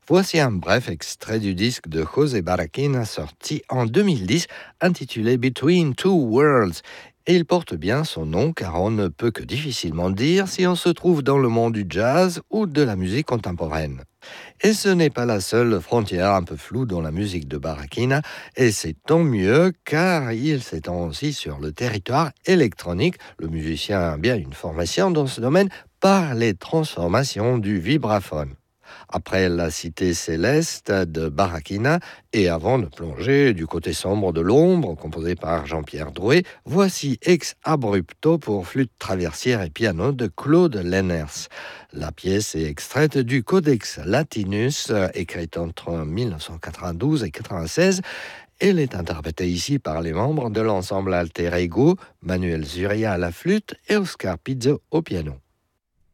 Voici un bref extrait du disque de José Barraquina sorti en 2010 intitulé Between Two Worlds. Et il porte bien son nom car on ne peut que difficilement dire si on se trouve dans le monde du jazz ou de la musique contemporaine. Et ce n'est pas la seule frontière un peu floue dans la musique de Barraquina, et c'est tant mieux car il s'étend aussi sur le territoire électronique. Le musicien a bien une formation dans ce domaine par les transformations du vibraphone. Après la cité céleste de Barraquina, et avant de plonger du côté sombre de l'ombre, composé par Jean-Pierre Drouet, voici Ex Abrupto pour flûte traversière et piano de Claude Lenners. La pièce est extraite du Codex Latinus, écrite entre 1992 et 1996. Elle est interprétée ici par les membres de l'ensemble Alter Ego, Manuel Zuria à la flûte et Oscar Pizzo au piano.